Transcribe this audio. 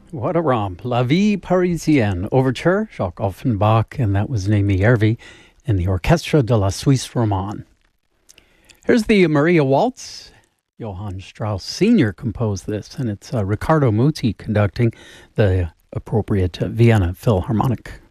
What a romp. La Vie Parisienne Overture, Jacques Offenbach, and that was Naomi Järvi in the Orchestre de la Suisse Romande. Here's the Maria Waltz. Johann Strauss Sr. composed this, and it's Riccardo Muti conducting the appropriate Vienna Philharmonic.